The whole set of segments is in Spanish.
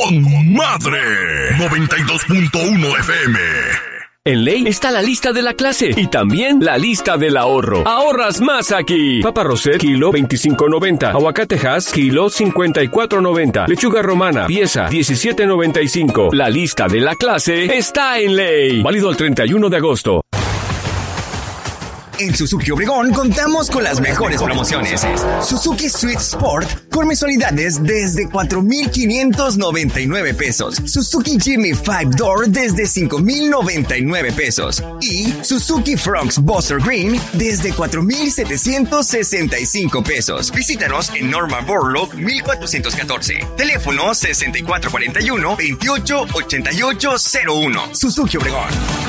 con madre. 92.1 FM. En Ley está la lista de la clase y también la lista del ahorro. Ahorras más aquí. Papa Roset, kilo 25.90. Aguacatejas, kilo 54.90. Lechuga romana, pieza 17.95. La lista de la clase está en Ley. Válido el 31 de agosto. En Suzuki Obregón contamos con las mejores promociones. Suzuki Swift Sport con mensualidades desde 4,599 pesos. Suzuki Jimny 5-Door desde 5,099 pesos. Y Suzuki Fronx Buster Green desde 4,765 pesos. Visítanos en Norma Borlaug 1414. Teléfono 6441-288801. Suzuki Obregón.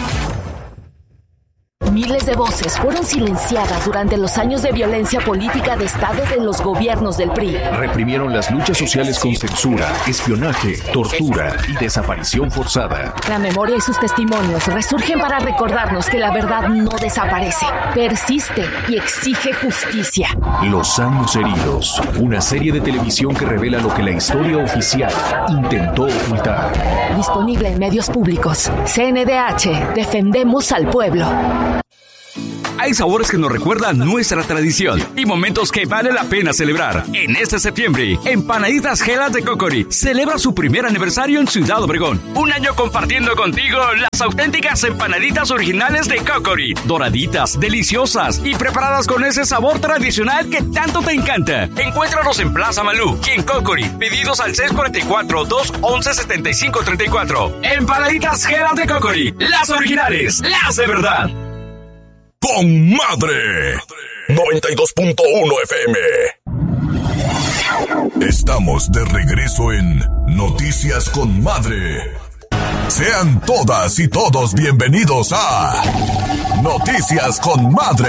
Miles de voces fueron silenciadas durante los años de violencia política de Estado de los gobiernos del PRI. Reprimieron las luchas sociales con censura, espionaje, tortura y desaparición forzada. La memoria y sus testimonios resurgen para recordarnos que la verdad no desaparece, persiste y exige justicia. Los años heridos, una serie de televisión que revela lo que la historia oficial intentó ocultar. Disponible en medios públicos. CNDH, defendemos al pueblo. Hay sabores que nos recuerdan nuestra tradición y momentos que vale la pena celebrar. En este septiembre, Empanaditas Gelas de Cocori celebra su primer aniversario en Ciudad Obregón. Un año compartiendo contigo las auténticas empanaditas originales de Cocori. Doraditas, deliciosas y preparadas con ese sabor tradicional que tanto te encanta. Encuéntranos en Plaza Malú y en Cocori. Pedidos al 644-211-7534. Empanaditas Gelas de Cocori. Las originales, las de verdad. Con madre. 92.1 FM. Estamos de regreso en Noticias con Madre. Sean todas y todos bienvenidos a Noticias con Madre.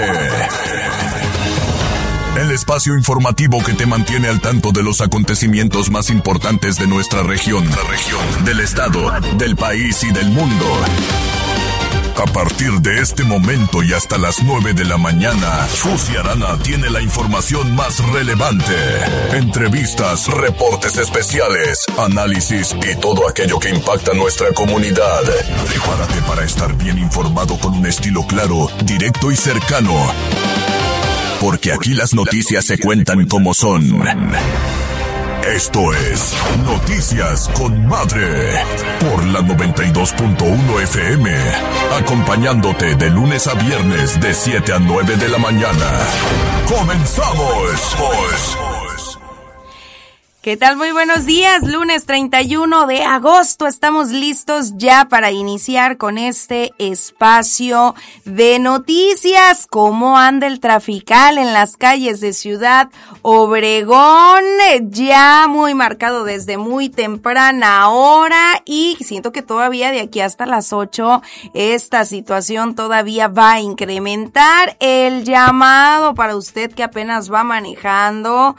El espacio informativo que te mantiene al tanto de los acontecimientos más importantes de nuestra región, del estado, del país y del mundo. A partir de este momento y hasta las 9 de la mañana, Susi Arana tiene la información más relevante. Entrevistas, reportes especiales, análisis y todo aquello que impacta nuestra comunidad. Prepárate para estar bien informado con un estilo claro, directo y cercano. Porque aquí las noticias se cuentan como son. Esto es Noticias con Madre por la 92.1 FM, acompañándote de lunes a viernes de 7 a 9 de la mañana. ¡Comenzamos! ¿Qué tal? Muy buenos días, lunes 31 de agosto, estamos listos ya para iniciar con este espacio de noticias. ¿Cómo anda el trafical en las calles de Ciudad Obregón? Ya muy marcado desde muy temprana hora y siento que todavía de aquí hasta las 8 esta situación todavía va a incrementar. El llamado para usted que apenas va manejando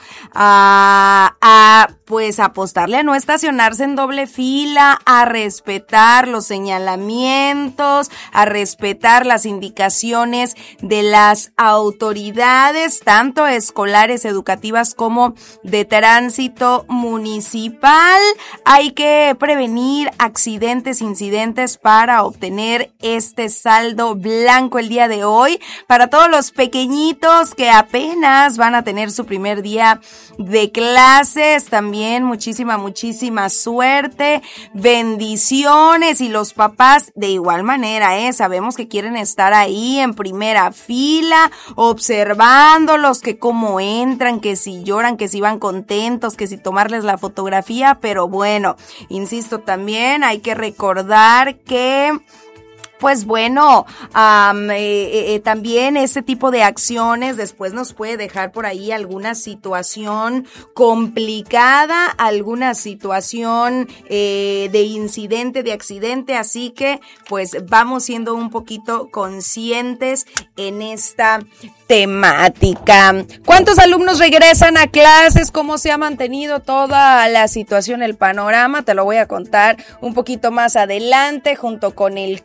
pues apostarle a no estacionarse en doble fila, a respetar los señalamientos, a respetar las indicaciones de las autoridades, tanto escolares, educativas como de tránsito municipal. Hay que prevenir accidentes, incidentes para obtener este saldo blanco el día de hoy. Para todos los pequeñitos que apenas van a tener su primer día de clases, también muchísima suerte, bendiciones, y los papás de igual manera, sabemos que quieren estar ahí en primera fila, observándolos, que cómo entran, que si lloran, que si van contentos, que si tomarles la fotografía, pero bueno, insisto, también hay que recordar que pues bueno, también ese tipo de acciones después nos puede dejar por ahí alguna situación complicada, alguna situación de incidente, de accidente, así que pues vamos siendo un poquito conscientes en esta temática. ¿Cuántos alumnos regresan a clases? ¿Cómo se ha mantenido toda la situación, el panorama? Te lo voy a contar un poquito más adelante junto con el clima.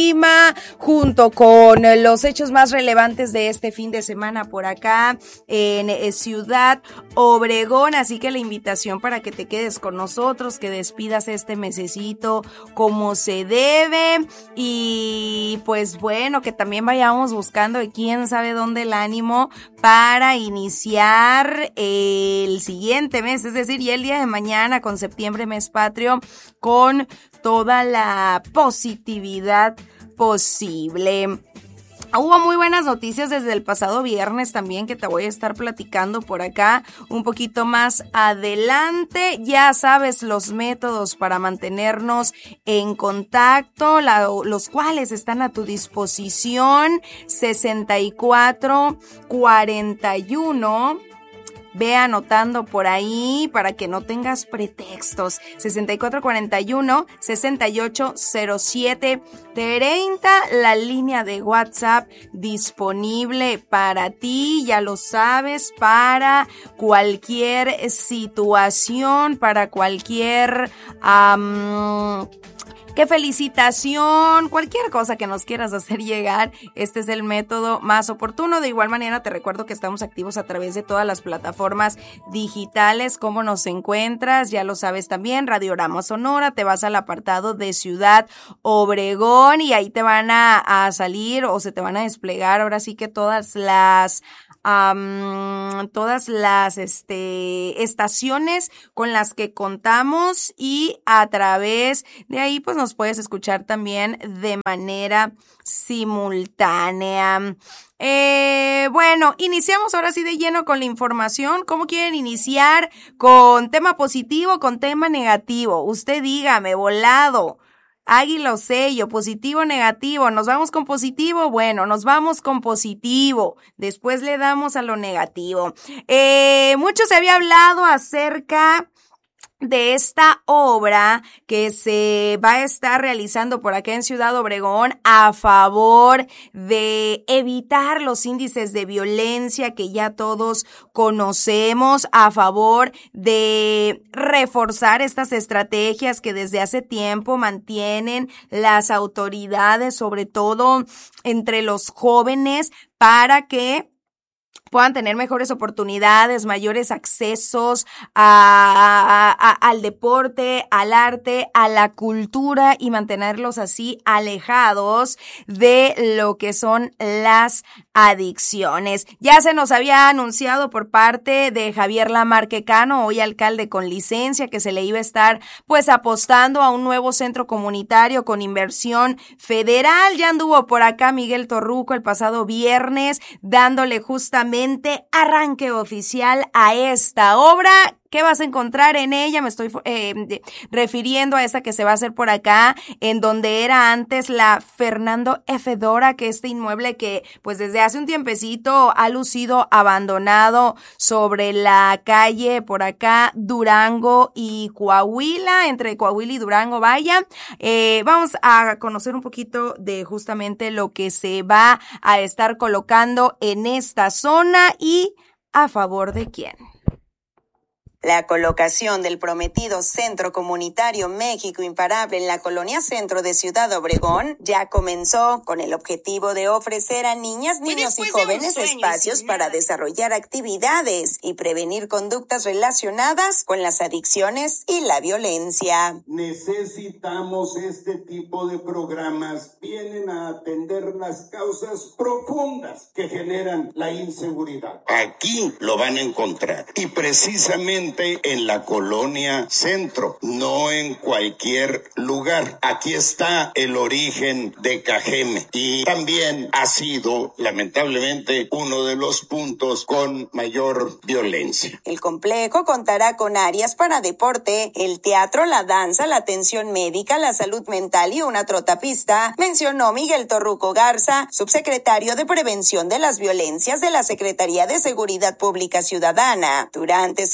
clima, junto con los hechos más relevantes de este fin de semana por acá en Ciudad Obregón. Así que la invitación para que te quedes con nosotros, que despidas este mesecito como se debe, y pues bueno, que también vayamos buscando de quién sabe dónde el ánimo para iniciar el siguiente mes, es decir, ya el día de mañana con septiembre, mes patrio, con toda la positividad posible. Hubo muy buenas noticias desde el pasado viernes también, que te voy a estar platicando por acá un poquito más adelante. Ya sabes los métodos para mantenernos en contacto, los cuales están a tu disposición. 6441. Ve anotando por ahí para que no tengas pretextos. 6441-680730, la línea de WhatsApp disponible para ti, ya lo sabes, para cualquier situación, para cualquier qué felicitación, cualquier cosa que nos quieras hacer llegar, este es el método más oportuno. De igual manera te recuerdo que estamos activos a través de todas las plataformas digitales. ¿Cómo nos encuentras? Ya lo sabes también, Radiorama Sonora, te vas al apartado de Ciudad Obregón y ahí te van a salir o se te van a desplegar ahora sí que todas las estaciones con las que contamos, y a través de ahí pues nos puedes escuchar también de manera simultánea. Bueno, iniciamos ahora sí de lleno con la información. ¿Cómo quieren iniciar? ¿Con tema positivo, con tema negativo? Usted dígame, volado. Águila o sello, positivo o negativo. ¿Nos vamos con positivo? Bueno, nos vamos con positivo. Después le damos a lo negativo. Mucho se había hablado acerca de esta obra que se va a estar realizando por acá en Ciudad Obregón a favor de evitar los índices de violencia que ya todos conocemos, a favor de reforzar estas estrategias que desde hace tiempo mantienen las autoridades, sobre todo entre los jóvenes, para que puedan tener mejores oportunidades, mayores accesos al deporte, al arte, a la cultura, y mantenerlos así alejados de lo que son las adicciones. Ya se nos había anunciado por parte de Javier Lamarque Cano, hoy alcalde con licencia, que se le iba a estar pues apostando a un nuevo centro comunitario con inversión federal. Ya anduvo por acá Miguel Torruco el pasado viernes dándole justamente arranque oficial a esta obra. ¿Qué vas a encontrar en ella? Me estoy refiriendo a esta que se va a hacer por acá, en donde era antes la Fernando F. Dora, que este inmueble que pues desde hace un tiempecito ha lucido abandonado sobre la calle por acá Durango y Coahuila, entre Coahuila y Durango, vaya. Vamos a conocer un poquito de justamente lo que se va a estar colocando en esta zona y a favor de quién. La colocación del prometido Centro Comunitario México Imparable en la Colonia Centro de Ciudad Obregón ya comenzó con el objetivo de ofrecer a niñas, niños y jóvenes espacios para desarrollar actividades y prevenir conductas relacionadas con las adicciones y la violencia. Necesitamos este tipo de programas. Vienen a atender las causas profundas que generan la inseguridad. Aquí lo van a encontrar, y precisamente en la Colonia Centro, no en cualquier lugar. Aquí está el origen de Cajeme, y también ha sido lamentablemente uno de los puntos con mayor violencia. El complejo contará con áreas para deporte, el teatro, la danza, la atención médica, la salud mental y una trotapista, mencionó Miguel Torruco Garza, subsecretario de Prevención de las Violencias de la Secretaría de Seguridad Pública Ciudadana. Durante su reciente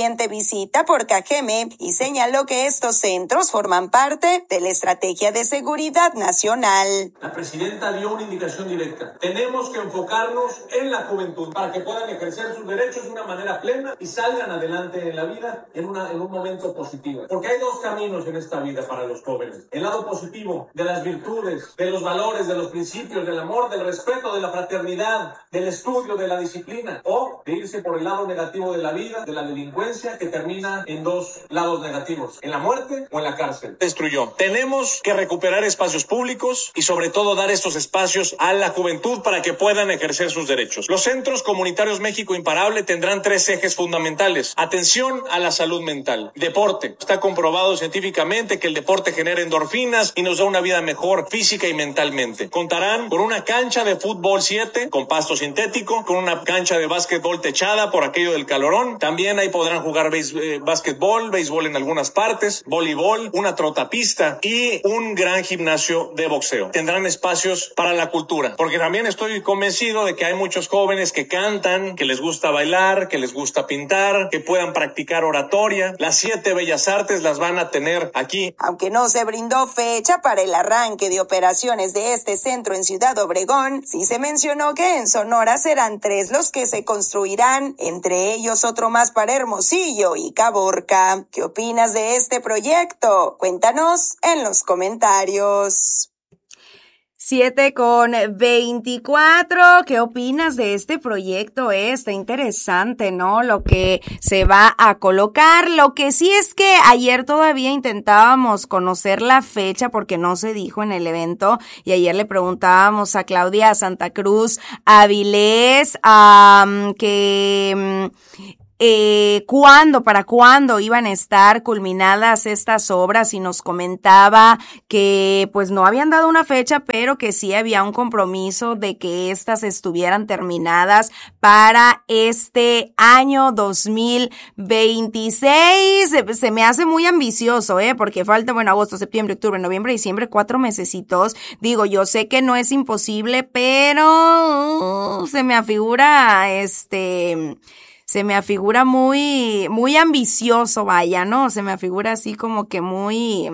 reciente visita por Cajeme y señaló que estos centros forman parte de la estrategia de seguridad nacional. La presidenta dio una indicación directa. Tenemos que enfocarnos en la juventud para que puedan ejercer sus derechos de una manera plena y salgan adelante en la vida en un momento positivo. Porque hay dos caminos en esta vida para los jóvenes. El lado positivo de las virtudes, de los valores, de los principios, del amor, del respeto, de la fraternidad, del estudio, de la disciplina, o de irse por el lado negativo de la vida, de la delincuencia, que termina en dos lados negativos, en la muerte o en la cárcel. Destruyó. Tenemos que recuperar espacios públicos y sobre todo dar estos espacios a la juventud para que puedan ejercer sus derechos. Los centros comunitarios México Imparable tendrán 3 ejes fundamentales. Atención a la salud mental. Deporte. Está comprobado científicamente que el deporte genera endorfinas y nos da una vida mejor física y mentalmente. Contarán con una cancha de fútbol 7 con pasto sintético, con una cancha de básquetbol techada por aquello del calorón. También ahí podrán jugar básquetbol, béisbol en algunas partes, voleibol, una trotapista y un gran gimnasio de boxeo. Tendrán espacios para la cultura, porque también estoy convencido de que hay muchos jóvenes que cantan, que les gusta bailar, que les gusta pintar, que puedan practicar oratoria. Las 7 bellas artes las van a tener aquí. Aunque no se brindó fecha para el arranque de operaciones de este centro en Ciudad Obregón, sí se mencionó que en Sonora serán 3 los que se construirán, entre ellos otro más para Hermosillo y Caborca. ¿Qué opinas de este proyecto? Cuéntanos en los comentarios. 7:24, ¿qué opinas de este proyecto? Está interesante, ¿no? Lo que se va a colocar. Lo que sí es que ayer todavía intentábamos conocer la fecha porque no se dijo en el evento y ayer le preguntábamos a Claudia Santa Cruz Avilés para cuándo iban a estar culminadas estas obras y nos comentaba que pues no habían dado una fecha, pero que sí había un compromiso de que estas estuvieran terminadas para este año 2026. Se me hace muy ambicioso, porque falta, agosto, septiembre, octubre, noviembre, diciembre, 4 mesecitos. Digo, yo sé que no es imposible, pero se me afigura muy, muy ambicioso, vaya, ¿no? Se me afigura así como que muy,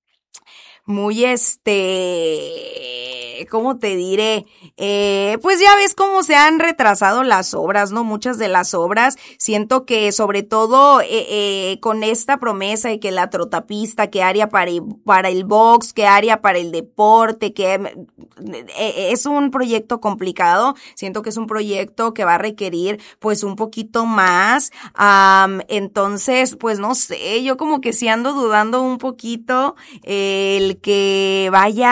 ¿cómo te diré? Pues ya ves cómo se han retrasado las obras, ¿no? Muchas de las obras. Siento que sobre todo con esta promesa de que la trotapista, que área para el box, que área para el deporte, que es un proyecto complicado. Siento que es un proyecto que va a requerir pues un poquito más. Entonces, pues no sé, yo como que sí ando dudando un poquito el que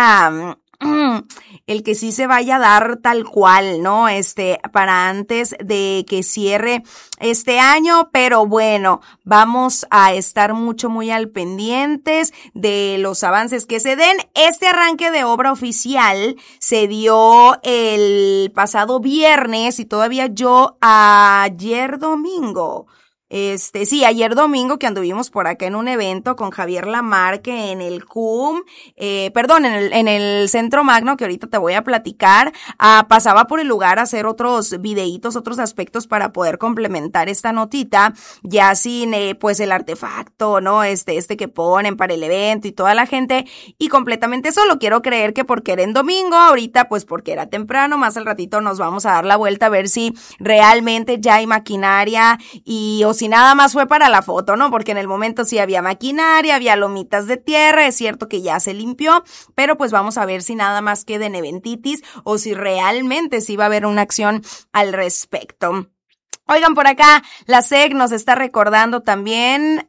sí se vaya a dar tal cual, ¿no? Para antes de que cierre este año, pero bueno, vamos a estar muy al pendientes de los avances que se den. Este arranque de obra oficial se dio el pasado viernes y todavía ayer domingo que anduvimos por acá en un evento con Javier Lamarque en el CUM, en el Centro Magno, que ahorita te voy a platicar, pasaba por el lugar a hacer otros videitos, otros aspectos para poder complementar esta notita, ya sin, pues el artefacto, ¿no? Que ponen para el evento y toda la gente, y completamente solo. Quiero creer que porque era en domingo, ahorita pues porque era temprano, más al ratito nos vamos a dar la vuelta a ver si realmente ya hay maquinaria o si nada más fue para la foto, ¿no? Porque en el momento sí había maquinaria, había lomitas de tierra, es cierto que ya se limpió, pero pues vamos a ver si nada más queda en eventitis o si realmente sí va a haber una acción al respecto. Oigan, por acá la SEC nos está recordando también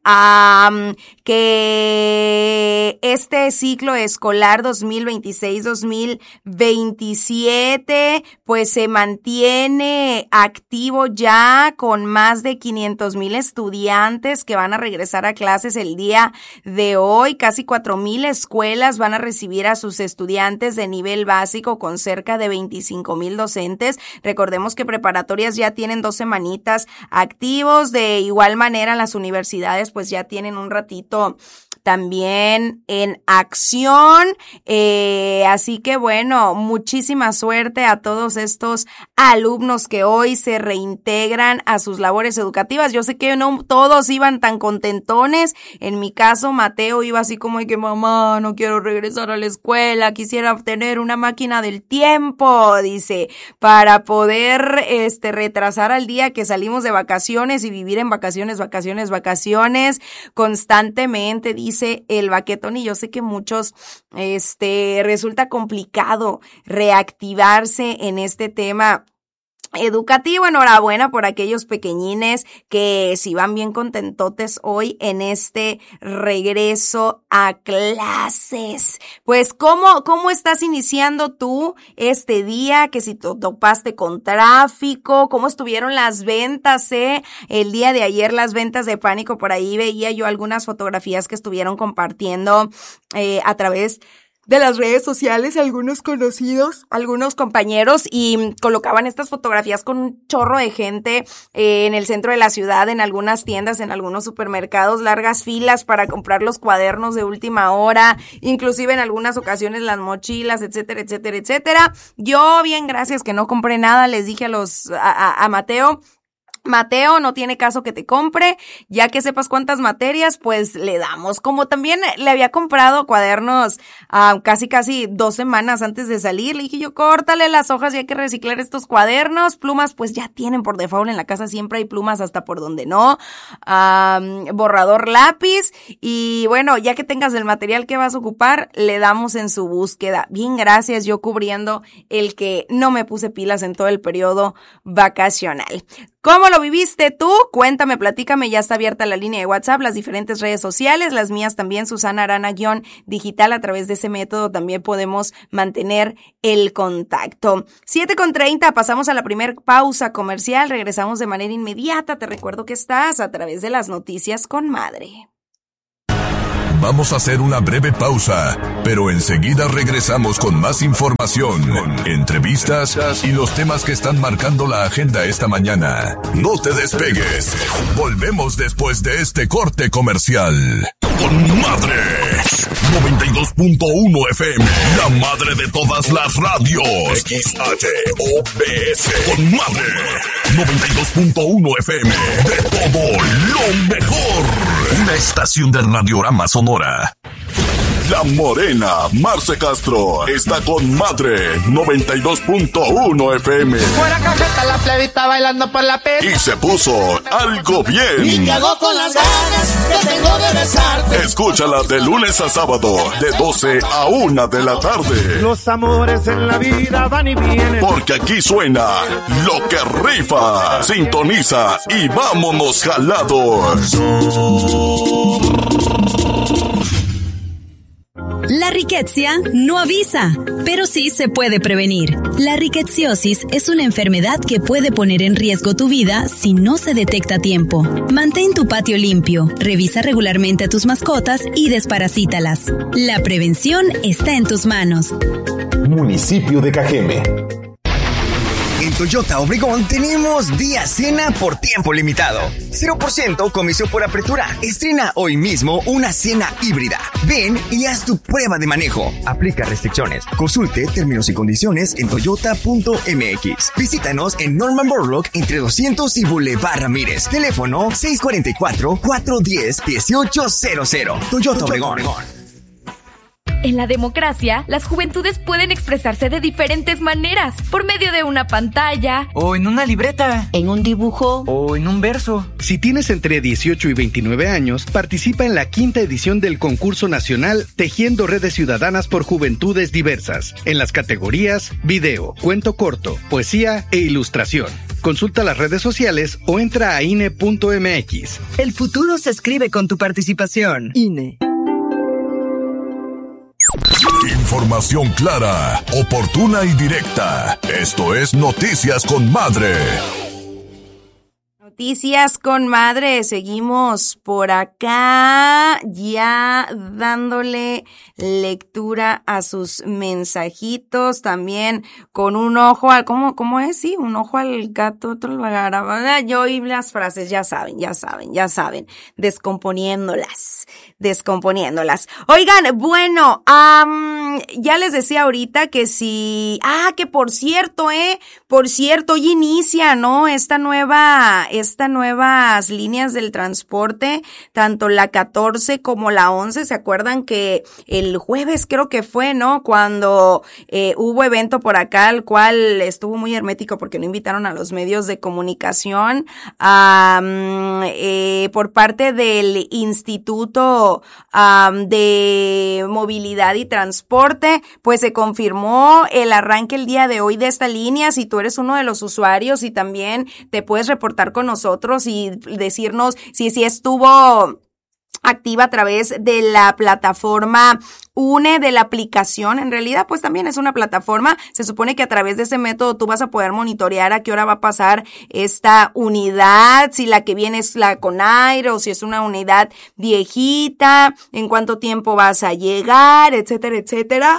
que este ciclo escolar 2026-2027 pues se mantiene activo ya con más de 500,000 estudiantes que van a regresar a clases el día de hoy. Casi 4,000 escuelas van a recibir a sus estudiantes de nivel básico con cerca de 25,000 docentes. Recordemos que preparatorias ya tienen 2 semanitas activos. De igual manera, las universidades pues ya tienen un ratito también en acción. Así que bueno, muchísima suerte a todos estos alumnos que hoy se reintegran a sus labores educativas. Yo sé que no todos iban tan contentones. En mi caso, Mateo iba así como de que mamá, no quiero regresar a la escuela, quisiera tener una máquina del tiempo, dice, para poder retrasar al día que salimos de vacaciones y vivir en vacaciones constantemente, dice el Baquetón. Y yo sé que muchos resulta complicado reactivarse en este tema educativo. Enhorabuena por aquellos pequeñines que si van bien contentotes hoy en este regreso a clases. Pues, ¿cómo estás iniciando tú este día? Que si te topaste con tráfico, ¿cómo estuvieron las ventas, el día de ayer las ventas de Pánico? Por ahí veía yo algunas fotografías que estuvieron compartiendo a través de las redes sociales, algunos conocidos, algunos compañeros, y colocaban estas fotografías con un chorro de gente en el centro de la ciudad, en algunas tiendas, en algunos supermercados, largas filas para comprar los cuadernos de última hora, inclusive en algunas ocasiones las mochilas, etcétera, etcétera, etcétera. Yo, bien, gracias que no compré nada, les dije a Mateo, no tiene caso que te compre, ya que sepas cuántas materias, pues le damos. Como también le había comprado cuadernos casi 2 semanas antes de salir, le dije yo, córtale las hojas y hay que reciclar estos cuadernos. Plumas, pues ya tienen por default en la casa, siempre hay plumas hasta por donde no. Borrador, lápiz, y bueno, ya que tengas el material que vas a ocupar, le damos en su búsqueda. Bien, gracias, yo cubriendo el que no me puse pilas en todo el periodo vacacional. ¿Cómo lo viviste tú? Cuéntame, platícame, ya está abierta la línea de WhatsApp, las diferentes redes sociales, las mías también, Susana Arana-digital, a través de ese método también podemos mantener el contacto. 7:30, pasamos a la primer pausa comercial, regresamos de manera inmediata, te recuerdo que estás a través de las noticias con Madre. Vamos a hacer una breve pausa, pero enseguida regresamos con más información, entrevistas y los temas que están marcando la agenda esta mañana. No te despegues. Volvemos después de este corte comercial. Con Madre 92.1 FM, la madre de todas las radios. XHOPS. Con Madre 92.1 FM, de todo lo mejor. Una estación de Radiorama Sonora. La Morena, Marce Castro, está con Madre 92.1 FM. Fuera cajeta la plebita bailando por la pista. Y se puso algo bien. Y cagó con las ganas que tengo de besarte. Escúchala de lunes a sábado, de 12 a 1 de la tarde. Los amores en la vida van y vienen. Porque aquí suena lo que rifa. Sintoniza y vámonos jalados. La riquezia no avisa, pero sí se puede prevenir. La riqueziosis es una enfermedad que puede poner en riesgo tu vida si no se detecta a tiempo. Mantén tu patio limpio, revisa regularmente a tus mascotas y desparasítalas. La prevención está en tus manos. Municipio de Cajeme. En Toyota Obregón tenemos día cena por tiempo limitado. 0% comisión por apertura. Estrena hoy mismo una cena híbrida. Ven y haz tu prueba de manejo. Aplica restricciones. Consulte términos y condiciones en toyota.mx. Visítanos en Norman Borlaug entre 200 y Boulevard Ramírez. Teléfono 644-410-1800. Toyota Obregón. En la democracia, las juventudes pueden expresarse de diferentes maneras, por medio de una pantalla, o en una libreta, en un dibujo, o en un verso. Si tienes entre 18 y 29 años, participa en la 5ª edición del concurso nacional Tejiendo Redes Ciudadanas por Juventudes Diversas, en las categorías video, cuento corto, poesía e ilustración. Consulta las redes sociales o entra a INE.mx. El futuro se escribe con tu participación. INE. Información clara, oportuna y directa. Esto es Noticias con Madre. Noticias con madre, seguimos por acá ya dándole lectura a sus mensajitos, también con un ojo al, ¿cómo es? Sí, un ojo al gato, otro lo agarra. Yo y las frases, ya saben, descomponiéndolas. Oigan, bueno, ya les decía ahorita que si, que por cierto, hoy inicia, ¿no? Estas nuevas líneas del transporte, tanto la 14 como la 11, ¿se acuerdan que el jueves creo que fue, ¿no? Cuando hubo evento por acá, el cual estuvo muy hermético porque no invitaron a los medios de comunicación, por parte del Instituto de Movilidad y Transporte, pues se confirmó el arranque el día de hoy de esta línea. Si tú eres uno de los usuarios y también te puedes reportar con nosotros y decirnos si estuvo activa a través de la plataforma UNE, de la aplicación. En realidad, pues también es una plataforma. Se supone que a través de ese método tú vas a poder monitorear a qué hora va a pasar esta unidad, si la que viene es la Conair o si es una unidad viejita, en cuánto tiempo vas a llegar, etcétera, etcétera.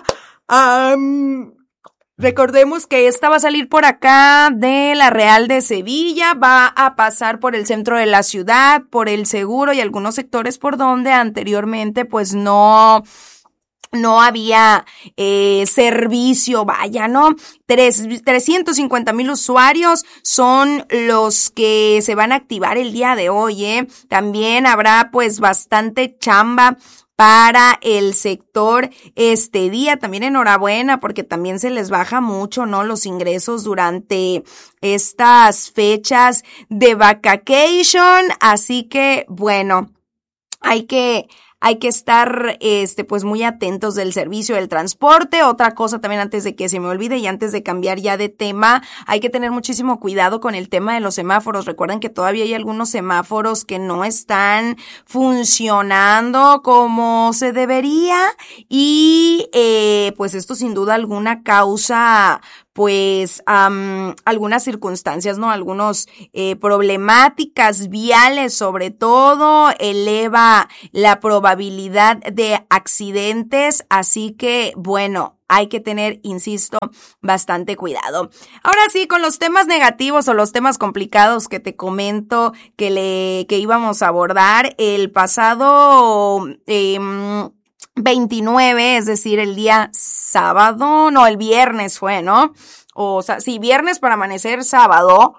Recordemos que esta va a salir por acá de la Real de Sevilla, va a pasar por el centro de la ciudad, por el Seguro y algunos sectores por donde anteriormente pues no había servicio, vaya, ¿no? 350,000 usuarios son los que se van a activar el día de hoy, También habrá pues bastante chamba para el sector este día. También enhorabuena porque también se les baja mucho, ¿no? Los ingresos durante estas fechas de vacation. Así que, bueno, hay que estar, pues muy atentos del servicio del transporte. Otra cosa también antes de que se me olvide y antes de cambiar ya de tema, hay que tener muchísimo cuidado con el tema de los semáforos. Recuerden que todavía hay algunos semáforos que no están funcionando como se debería y, pues esto sin duda alguna causa pues algunas circunstancias, ¿no? Algunos problemáticas viales, sobre todo eleva la probabilidad de accidentes, así que bueno, hay que tener, insisto, bastante cuidado. Ahora sí, con los temas negativos o los temas complicados que te comento que íbamos a abordar el pasado 29, es decir, el día sábado, no, el viernes fue, ¿no? O sea, sí, viernes para amanecer sábado.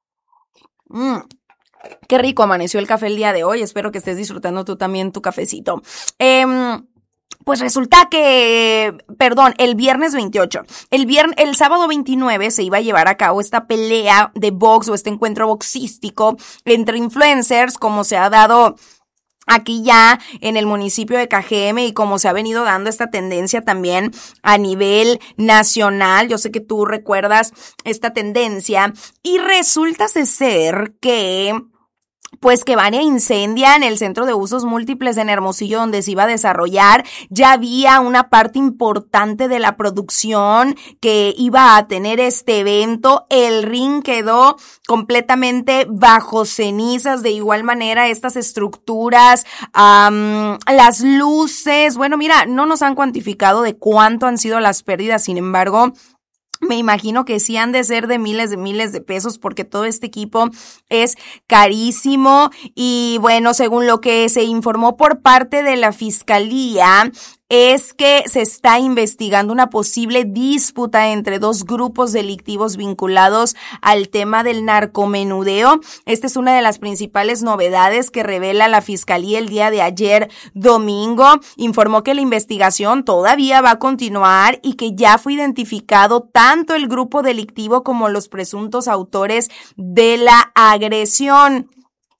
Qué rico amaneció el café el día de hoy, espero que estés disfrutando tú también tu cafecito. Pues resulta que, el viernes 28, el sábado 29 se iba a llevar a cabo esta pelea de box o este encuentro boxístico entre influencers, como se ha dado aquí ya en el municipio de Cajeme y como se ha venido dando esta tendencia también a nivel nacional. Yo sé que tú recuerdas esta tendencia y resulta ser que pues que van e incendian el centro de usos múltiples en Hermosillo donde se iba a desarrollar. Ya había una parte importante de la producción que iba a tener este evento. El ring quedó completamente bajo cenizas. De igual manera, estas estructuras, las luces. Bueno, mira, no nos han cuantificado de cuánto han sido las pérdidas. Sin embargo, me imagino que sí han de ser de miles de pesos porque todo este equipo es carísimo y bueno, según lo que se informó por parte de la Fiscalía, es que se está investigando una posible disputa entre dos grupos delictivos vinculados al tema del narcomenudeo. Esta es una de las principales novedades que revela la Fiscalía el día de ayer domingo. Informó que la investigación todavía va a continuar y que ya fue identificado tanto el grupo delictivo como los presuntos autores de la agresión.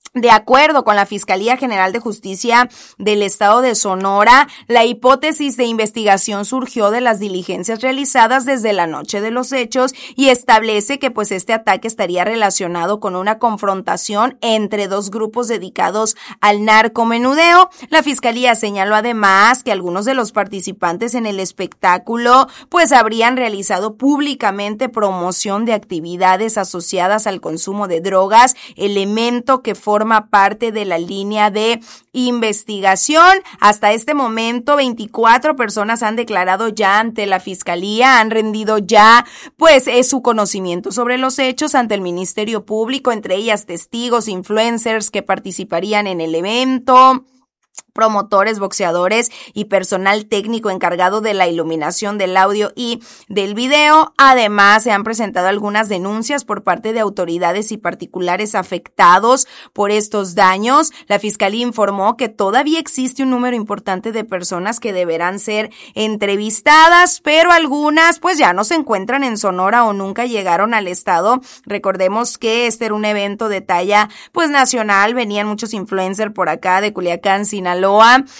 De acuerdo con la Fiscalía General de Justicia del Estado de Sonora, la hipótesis de investigación surgió de las diligencias realizadas desde la noche de los hechos y establece que pues este ataque estaría relacionado con una confrontación entre dos grupos dedicados al narcomenudeo. La Fiscalía señaló además que algunos de los participantes en el espectáculo pues habrían realizado públicamente promoción de actividades asociadas al consumo de drogas, elemento que forma parte de la línea de investigación. Hasta este momento, 24 personas han declarado ya ante la Fiscalía, han rendido ya pues su conocimiento sobre los hechos ante el Ministerio Público, entre ellas testigos, influencers que participarían en el evento, promotores, boxeadores y personal técnico encargado de la iluminación del audio y del video. Además, se han presentado algunas denuncias por parte de autoridades y particulares afectados por estos daños. La Fiscalía informó que todavía existe un número importante de personas que deberán ser entrevistadas, pero algunas pues ya no se encuentran en Sonora o nunca llegaron al estado. Recordemos que este era un evento de talla pues nacional, venían muchos influencers por acá de Culiacán, Sinaloa.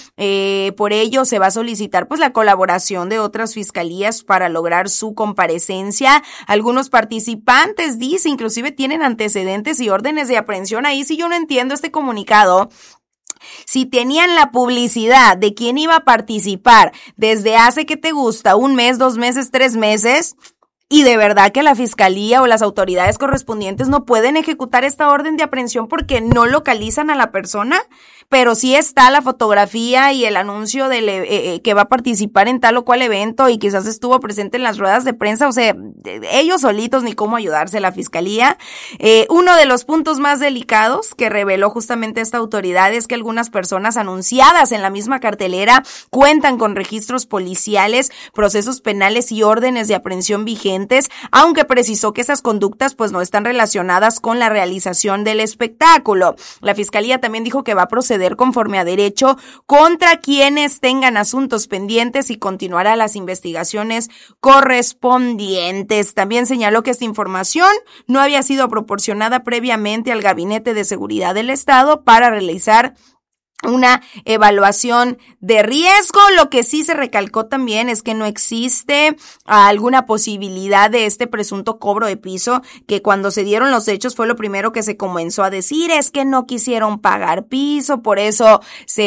Por ello se va a solicitar pues la colaboración de otras fiscalías para lograr su comparecencia. Algunos participantes, dice, inclusive tienen antecedentes y órdenes de aprehensión. Ahí sí yo no entiendo este comunicado. Si tenían la publicidad de quién iba a participar desde hace, ¿qué te gusta? 1 mes, 2 meses, 3 meses... Y de verdad que la Fiscalía o las autoridades correspondientes no pueden ejecutar esta orden de aprehensión porque no localizan a la persona, pero sí está la fotografía y el anuncio del que va a participar en tal o cual evento y quizás estuvo presente en las ruedas de prensa. O sea, ellos solitos ni cómo ayudarse la Fiscalía. Uno de los puntos más delicados que reveló justamente esta autoridad es que algunas personas anunciadas en la misma cartelera cuentan con registros policiales, procesos penales y órdenes de aprehensión vigentes, aunque precisó que esas conductas pues no están relacionadas con la realización del espectáculo. La Fiscalía también dijo que va a proceder conforme a derecho contra quienes tengan asuntos pendientes y continuará las investigaciones correspondientes. También señaló que esta información no había sido proporcionada previamente al Gabinete de Seguridad del Estado para realizar una evaluación de riesgo. Lo que sí se recalcó también es que no existe alguna posibilidad de este presunto cobro de piso, que cuando se dieron los hechos fue lo primero que se comenzó a decir, es que no quisieron pagar piso, por eso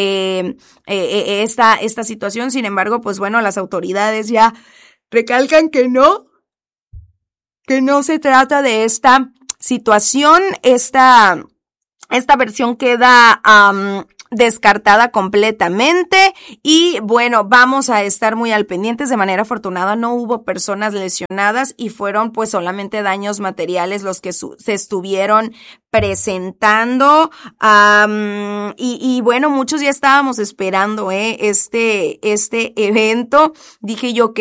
esta situación. Sin embargo, pues bueno, las autoridades ya recalcan que no se trata de esta situación. Esta versión queda descartada completamente y bueno, vamos a estar muy al pendientes. De manera afortunada no hubo personas lesionadas y fueron pues solamente daños materiales los que se estuvieron presentando, y bueno, muchos ya estábamos esperando este evento. Dije yo que